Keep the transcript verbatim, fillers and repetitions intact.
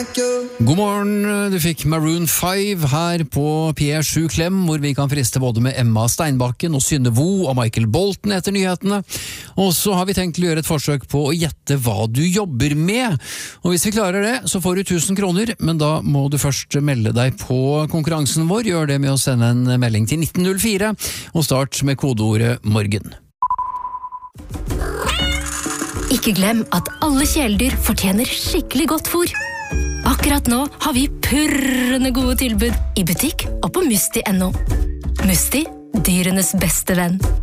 God morgen, du fikk Maroon five her på P sju Klem, hvor vi kan friste både med Emma Steinbakken og Synne Vo og Michael Bolton etter nyhetene. Og så har vi tenkt å gjøre et forsøk på å gjette hva du jobber med. Og hvis vi klarer det, så får du tusen kroner, men da må du først melde deg på konkurransen vår. Gjør det med å sende en melding til nitten null fire, og start med kodeordet morgen. Ikke glem at alle kjæledyr fortjener skikkelig godt fôr. Akkurat nå har vi purrende gode tilbud i butikk og på Musti punktum no. Musti, dyrenes beste venn.